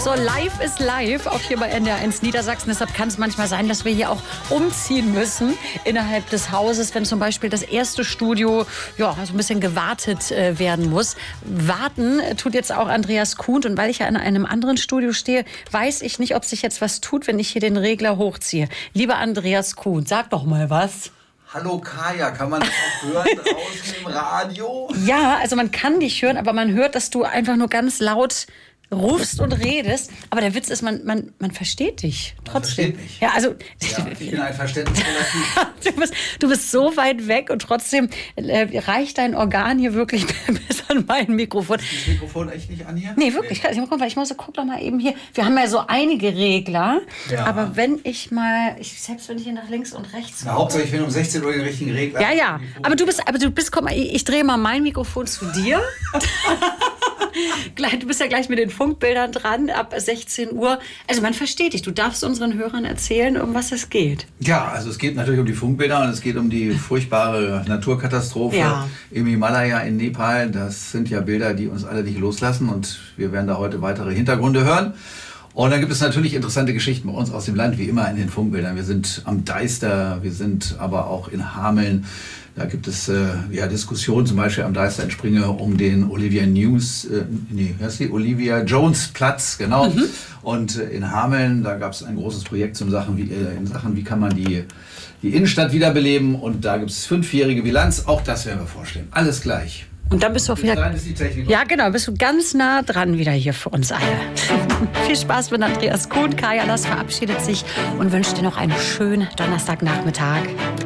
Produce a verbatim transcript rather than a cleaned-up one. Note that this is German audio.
So, live ist live, auch hier bei N D R eins Niedersachsen. Deshalb kann es manchmal sein, dass wir hier auch umziehen müssen innerhalb des Hauses, wenn zum Beispiel das erste Studio ja, so ein bisschen gewartet äh, werden muss. Warten tut jetzt auch Andreas Kuhn. Und weil ich ja in einem anderen Studio stehe, weiß ich nicht, ob sich jetzt was tut, wenn ich hier den Regler hochziehe. Lieber Andreas Kuhn, sag doch mal was. Hallo Kaya, kann man das auch hören draußen im Radio? Ja, also man kann dich hören, aber man hört, dass du einfach nur ganz laut rufst und redest. Aber der Witz ist, man, man, man versteht dich trotzdem. Man versteht mich. Ja, also, ja, ich bin ein verständnisvoller Typ. du, bist, du bist so weit weg und trotzdem äh, reicht dein Organ hier wirklich bis an mein Mikrofon. Ist das Mikrofon echt nicht an hier? Nee, wirklich. Nee. Ich, ich muss, guck doch mal eben hier. Wir haben ja so einige Regler. Ja. Aber wenn ich mal, ich, selbst wenn ich hier nach links und rechts Na, Hauptsache ich finde um sechzehn Uhr den richtigen Regler. Ja, ja. Aber du bist, aber du bist, guck mal, ich, ich drehe mal mein Mikrofon zu dir. Du bist ja gleich mit den Funkbildern dran, ab sechzehn Uhr. Also man versteht dich. Du darfst unseren Hörern erzählen, um was es geht. Ja, also es geht natürlich um die Funkbilder und es geht um die furchtbare Naturkatastrophe ja. im Himalaya in Nepal. Das sind ja Bilder, die uns alle nicht loslassen und wir werden da heute weitere Hintergründe hören. Und dann gibt es natürlich interessante Geschichten bei uns aus dem Land, wie immer in den Funkbildern. Wir sind am Deister, wir sind aber auch in Hameln. Da gibt es äh, ja, Diskussionen, zum Beispiel am Deister in Springe um den Olivia News, äh, nee, wie heißt die? Olivia Jones Platz, genau. Mhm. Und äh, in Hameln, da gab es ein großes Projekt zum Sachen, wie, äh, in Sachen, wie kann man die, die Innenstadt wiederbeleben. Und da gibt es fünfjährige Bilanz, auch das werden wir vorstellen. Alles gleich. Und dann bist du auch wieder. Ist die Technik ja, genau, bist du ganz nah dran wieder hier für uns alle. Viel Spaß mit Andreas Kuhn. Kaya Lass verabschiedet sich und wünscht dir noch einen schönen Donnerstagnachmittag.